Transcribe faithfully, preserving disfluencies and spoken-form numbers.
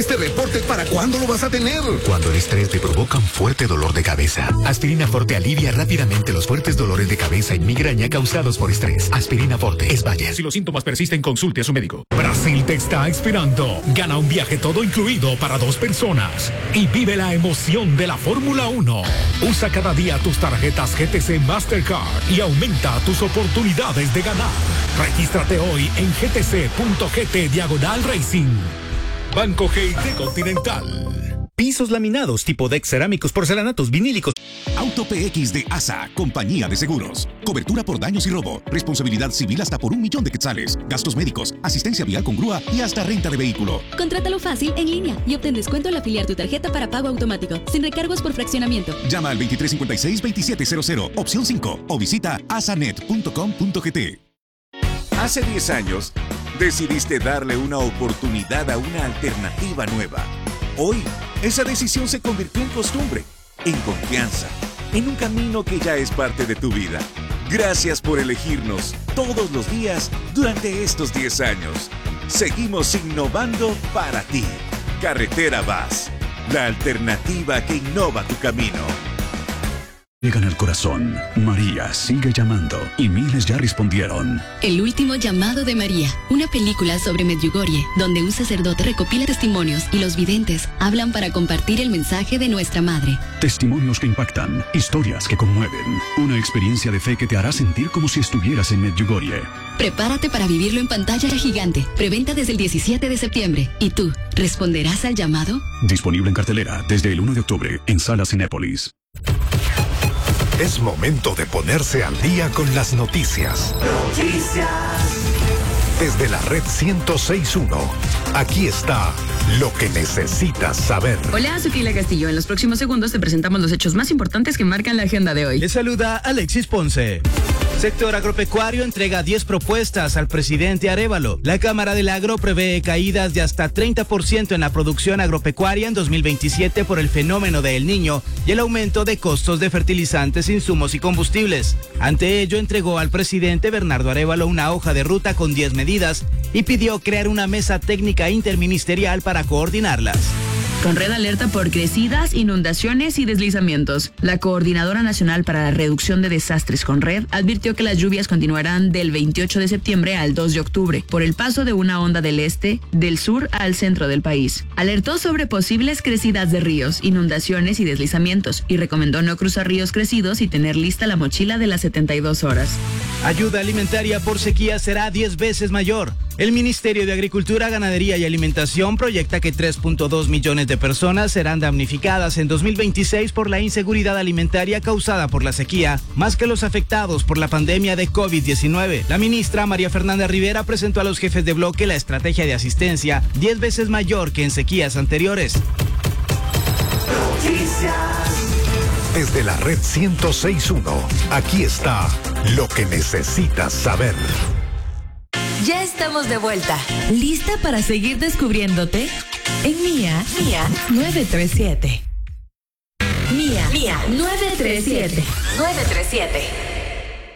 Este reporte, ¿para cuándo lo vas a tener? Cuando el estrés te provoca un fuerte dolor de cabeza. Aspirina Forte alivia rápidamente los fuertes dolores de cabeza y migraña causados por estrés. Aspirina Forte es Bayer. Si los síntomas persisten, consulte a su médico. Brasil te está esperando. Gana un viaje todo incluido para dos personas y vive la emoción de la Fórmula uno. Usa cada día tus tarjetas G T C Mastercard y aumenta tus oportunidades de ganar. Regístrate hoy en gtc.gt diagonal racing. Banco G I T Continental. Pisos laminados tipo deck, cerámicos, porcelanatos, vinílicos. Auto P X de A S A, compañía de seguros. Cobertura por daños y robo. Responsabilidad civil hasta por un millón de quetzales. Gastos médicos, asistencia vial con grúa y hasta renta de vehículo. Contrátalo fácil en línea y obtén descuento al afiliar tu tarjeta para pago automático, sin recargos por fraccionamiento. Llama al veintitrés cincuenta y seis, veintisiete cero cero, opción cinco, o visita asanet punto com punto gt. Hace diez años, decidiste darle una oportunidad a una alternativa nueva. Hoy, esa decisión se convirtió en costumbre, en confianza, en un camino que ya es parte de tu vida. Gracias por elegirnos todos los días durante estos diez años. Seguimos innovando para ti. Carretera Vaz, la alternativa que innova tu camino. Llegan al corazón. María sigue llamando y miles ya respondieron. El último llamado de María, una película sobre Medjugorje, donde un sacerdote recopila testimonios y los videntes hablan para compartir el mensaje de nuestra madre. Testimonios que impactan, historias que conmueven, una experiencia de fe que te hará sentir como si estuvieras en Medjugorje. Prepárate para vivirlo en pantalla gigante. Preventa desde el diecisiete de septiembre. ¿Y tú, responderás al llamado? Disponible en cartelera desde el uno de octubre en salas Cinépolis. Es momento de ponerse al día con las noticias. Noticias. Desde la red ciento seis punto uno, aquí está lo que necesitas saber. Hola, soy Keila Castillo. En los próximos segundos te presentamos los hechos más importantes que marcan la agenda de hoy. Les saluda Alexis Ponce. Sector agropecuario entrega diez propuestas al presidente Arévalo. La Cámara del Agro prevé caídas de hasta treinta por ciento en la producción agropecuaria en dos mil veintisiete por el fenómeno de El Niño y el aumento de costos de fertilizantes, insumos y combustibles. Ante ello, entregó al presidente Bernardo Arévalo una hoja de ruta con diez medidas y pidió crear una mesa técnica interministerial para coordinarlas. Conred alerta por crecidas, inundaciones y deslizamientos. La Coordinadora Nacional para la Reducción de Desastres, Conred, advirtió que las lluvias continuarán del veintiocho de septiembre al dos de octubre, por el paso de una onda del este, del sur al centro del país. Alertó sobre posibles crecidas de ríos, inundaciones y deslizamientos, y recomendó no cruzar ríos crecidos y tener lista la mochila de las setenta y dos horas. Ayuda alimentaria por sequía será diez veces mayor. El Ministerio de Agricultura, Ganadería y Alimentación proyecta que tres punto dos millones de personas serán damnificadas en dos mil veintiséis por la inseguridad alimentaria causada por la sequía, más que los afectados por la pandemia de COVID diecinueve. La ministra María Fernanda Rivera presentó a los jefes de bloque la estrategia de asistencia diez veces mayor que en sequías anteriores. Noticias. Desde la red ciento seis punto uno, aquí está lo que necesitas saber. Ya estamos de vuelta. ¿Lista para seguir descubriéndote? En Mía, Mía nueve tres siete. Mía, Mía nueve tres siete. nueve tres siete.